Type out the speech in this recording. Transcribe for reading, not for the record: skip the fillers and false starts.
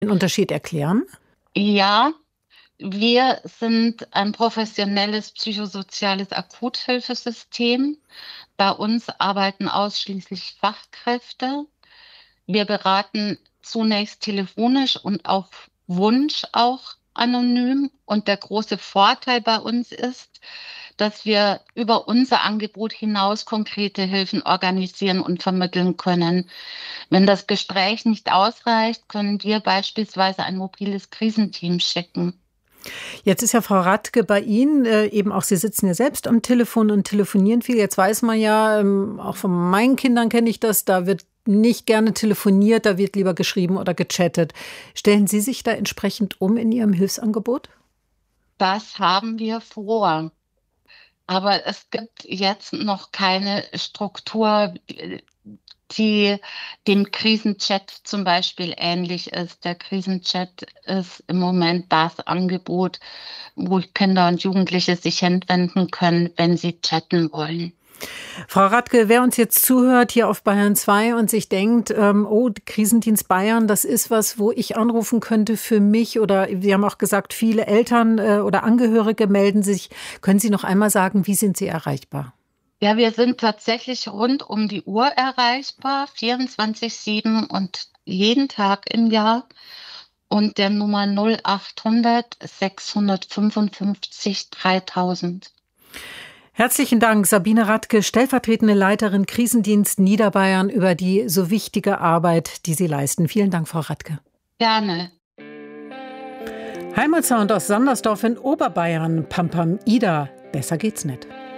Den Unterschied erklären? Ja, wir sind ein professionelles psychosoziales Akuthilfesystem. Bei uns arbeiten ausschließlich Fachkräfte. Wir beraten zunächst telefonisch und auf Wunsch auch anonym. Und der große Vorteil bei uns ist, dass wir über unser Angebot hinaus konkrete Hilfen organisieren und vermitteln können. Wenn das Gespräch nicht ausreicht, können wir beispielsweise ein mobiles Krisenteam schicken. Jetzt ist ja Frau Radke bei Ihnen eben auch, Sie sitzen ja selbst am Telefon und telefonieren viel. Jetzt weiß man ja, auch von meinen Kindern kenne ich das, da wird nicht gerne telefoniert, da wird lieber geschrieben oder gechattet. Stellen Sie sich da entsprechend um in Ihrem Hilfsangebot? Das haben wir vor. Aber es gibt jetzt noch keine Struktur, die dem Krisenchat zum Beispiel ähnlich ist. Der Krisenchat ist im Moment das Angebot, wo Kinder und Jugendliche sich hinwenden können, wenn sie chatten wollen. Frau Radke, wer uns jetzt zuhört hier auf Bayern 2 und sich denkt, oh, Krisendienst Bayern, das ist was, wo ich anrufen könnte für mich, oder Sie haben auch gesagt, viele Eltern oder Angehörige melden sich. Können Sie noch einmal sagen, wie sind Sie erreichbar? Ja, wir sind tatsächlich rund um die Uhr erreichbar, 24/7 und jeden Tag im Jahr. Und der Nummer 0800 655 3000. Herzlichen Dank, Sabine Radke, stellvertretende Leiterin Krisendienst Niederbayern, über die so wichtige Arbeit, die Sie leisten. Vielen Dank, Frau Radke. Gerne. Heimatsound aus Sandersdorf in Oberbayern. Pam Pam Ida. Besser geht's nicht.